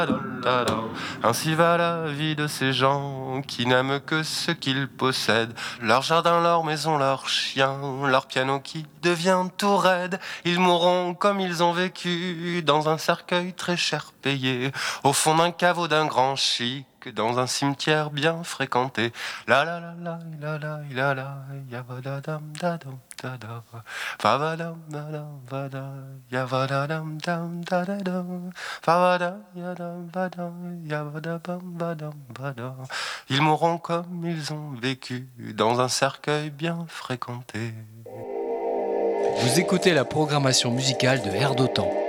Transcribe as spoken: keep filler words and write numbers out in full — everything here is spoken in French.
Ainsi va la vie de ces gens qui n'aiment que ce qu'ils possèdent. Leur jardin, leur maison, leur chien, leur piano qui devient tout raide. Ils mourront comme ils ont vécu, dans un cercueil très cher payé, au fond d'un caveau d'un grand chic, dans un cimetière bien fréquenté. La la la la la la la la yavadadam dadam dada favadam dadam vada yavadadam dam dadadam favada yadam vadam yavadabam vadam vada. Ils mourront comme ils ont vécu, dans un cercueil bien fréquenté. Vous écoutez la programmation musicale de Air d'Otan.